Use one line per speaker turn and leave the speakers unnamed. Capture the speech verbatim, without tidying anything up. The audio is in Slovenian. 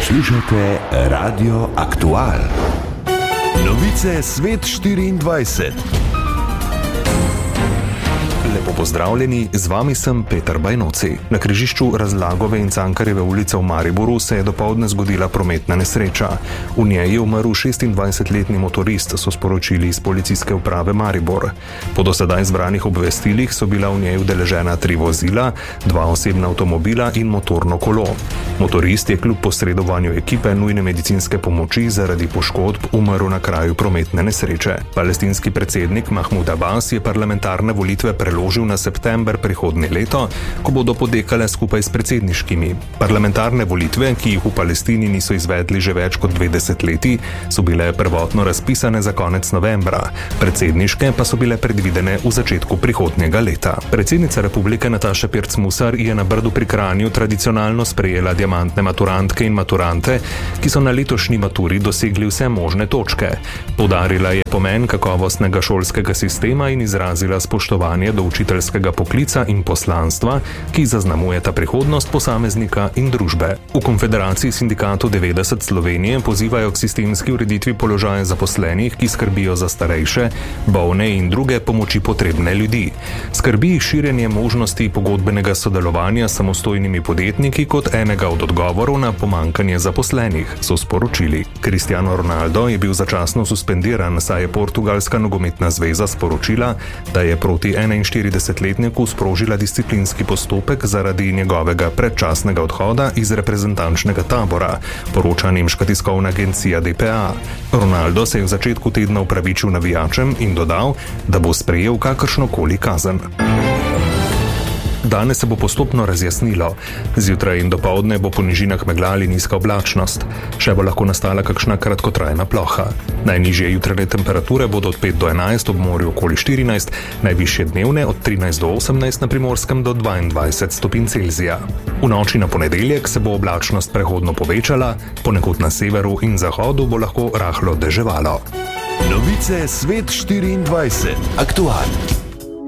Poslušajte Radio Aktual. Novice Svet štiriindvajset.
Lepo pozdravljeni, z vami sem Peter Bajnoci. Na križišču Razlagove in Cankarjeve ulice v Mariboru se je dopoldne zgodila prometna nesreča. V njej je umrl šestindvajsetletni motorist, so sporočili iz policijske uprave Maribor. Po do sedaj zbranih obvestilih so bila v njej udeležena tri vozila, dva osebna avtomobila in motorno kolo. Motorist je kljub posredovanju ekipe nujne medicinske pomoči zaradi poškodb umrl na kraju prometne nesreče. Palestinski predsednik Mahmud Abbas je parlamentarne volitve preložil na september prihodnje leto, ko bodo potekale skupaj s predsedniškimi. Parlamentarne volitve, ki jih v Palestini niso izvedli že več kot dve desetletji, so bile prvotno razpisane za konec novembra, predsedniške pa so bile predvidene v začetku prihodnjega leta. Predsednica republike Nataša Pirc Musar je na Brdu pri Kranju tradicionalno sprejela diamantne maturantke in maturante, ki so na letošnji maturi dosegli vse možne točke. Poudarila je pomen kakovostnega šolskega sistema in izrazila spoštovanje do učiteljskega poklica in poslanstva, ki zaznamujeta prihodnost posameznika in družbe. V Konfederaciji sindikatov devetdeset Slovenije pozivajo k sistemski ureditvi položaja zaposlenih, ki skrbijo za starejše, bolne in druge pomoči potrebne ljudi. Skrbi jih širjenje možnosti pogodbenega sodelovanja s samostojnimi podjetniki kot enega od odgovorov na pomanjkanje zaposlenih, so sporočili. Cristiano Ronaldo je bil začasno suspendiran, saj je Portugalska nogometna zveza sporočila, da je proti enainštiridesetletniku sprožila disciplinski postopek zaradi njegovega predčasnega odhoda iz reprezentančnega tabora, poroča nemška tiskovna agencija D P A. Ronaldo se je v začetku tedna opravičil navijačem in dodal, da bo sprejel kakršnokoli kazen. Danes se bo postopno razjasnilo. Zjutraj in dopoldne bo po nižinah megla ali nizka oblačnost. Še bo lahko nastala kakšna kratkotrajna ploha. Najnižje jutranje temperature bodo od pet do enajst, ob morju okoli štirinajst, najvišje dnevne od trinajst do osemnajst, na Primorskem do dvaindvajset stopinj Celzija. V noči na ponedeljek se bo oblačnost prehodno povečala, ponekod na severu in zahodu bo lahko rahlo deževalo.
Novice Svet štiriindvajset. Aktual.